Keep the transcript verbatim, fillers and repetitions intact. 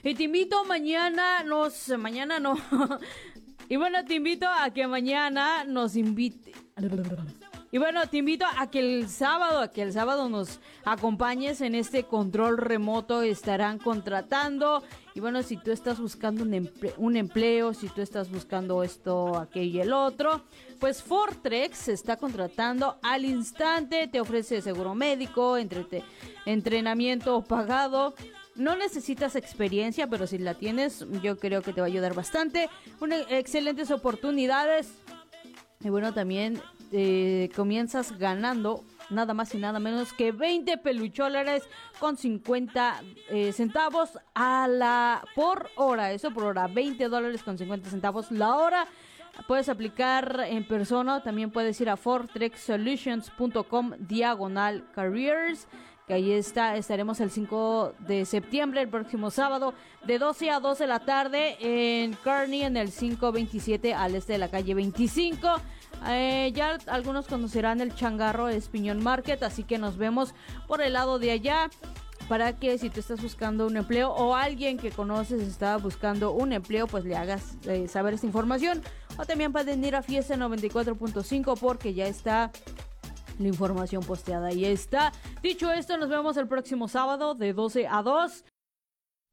Y te invito mañana, nos, mañana no. Y bueno, te invito a que mañana nos invite. Y bueno, te invito a que el sábado, a que el sábado nos acompañes en este control remoto. Estarán contratando. Y bueno, si tú estás buscando un empleo, un empleo, si tú estás buscando esto, aquello y el otro, pues Fortrex se está contratando al instante. Te ofrece seguro médico, entrete, entrenamiento pagado. No necesitas experiencia, pero si la tienes, yo creo que te va a ayudar bastante. Una, excelentes oportunidades. Y bueno, también eh, comienzas ganando nada más y nada menos que veinte peluchólares con cincuenta eh, centavos a la por hora. Eso por hora, veinte dólares con cincuenta centavos la hora. Puedes aplicar en persona, también puedes ir a fortrex solutions punto com diagonal careers, que ahí está, estaremos el cinco de septiembre, el próximo sábado, de doce a dos de la tarde en Kearney, en el quinientos veintisiete al este de la calle veinticinco. Eh, ya algunos conocerán el changarro Espiñón Market, así que nos vemos por el lado de allá. Para que si tú estás buscando un empleo o alguien que conoces está buscando un empleo, pues le hagas eh, saber esta información. O también pueden ir a Fiesta noventa y cuatro punto cinco porque ya está la información posteada. Ahí está. Dicho esto, nos vemos el próximo sábado de doce a dos.